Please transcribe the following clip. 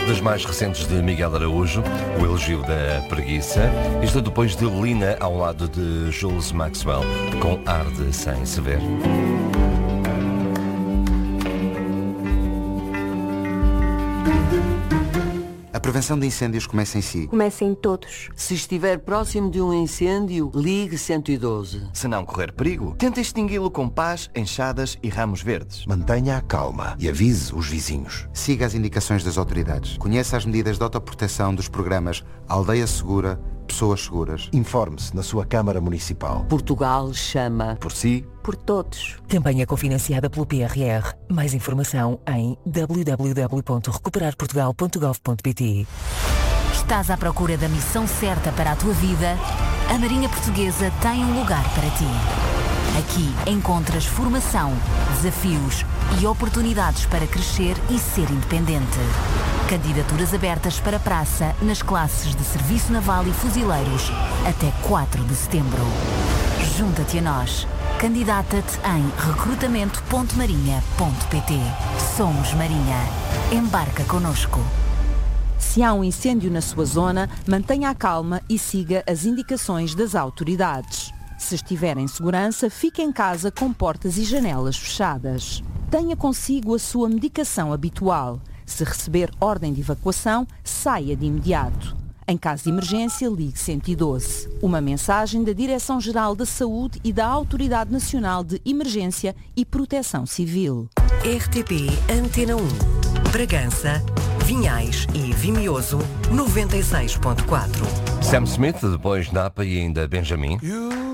das mais recentes de Miguel Araújo, o elogio da preguiça. Isto depois de Lina ao lado de Jules Maxwell, com Arde Sem Se Ver. A prevenção de incêndios começa em si. Começa em todos. Se estiver próximo de um incêndio, ligue 112. Se não correr perigo, tente extingui-lo com pás, enxadas e ramos verdes. Mantenha a calma e avise os vizinhos. Siga as indicações das autoridades. Conheça as medidas de autoproteção dos programas Aldeia Segura, Pessoas Seguras. Informe-se na sua Câmara Municipal. Portugal chama. Por si. Por todos. Campanha cofinanciada pelo PRR. Mais informação em www.recuperarportugal.gov.pt. Estás à procura da missão certa para a tua vida? A Marinha Portuguesa tem um lugar para ti. Aqui encontras formação, desafios e oportunidades para crescer e ser independente. Candidaturas abertas para praça nas classes de Serviço Naval e Fuzileiros até 4 de setembro. Junta-te a nós. Candidata-te em recrutamento.marinha.pt. Somos Marinha. Embarca connosco. Se há um incêndio na sua zona, mantenha a calma e siga as indicações das autoridades. Se estiver em segurança, fique em casa com portas e janelas fechadas. Tenha consigo a sua medicação habitual. Se receber ordem de evacuação, saia de imediato. Em caso de emergência, ligue 112. Uma mensagem da Direção-Geral da Saúde e da Autoridade Nacional de Emergência e Proteção Civil. RTP Antena 1. Bragança, Vinhais e Vimioso 96.4. Sam Smith, depois Napa e ainda Benjamin.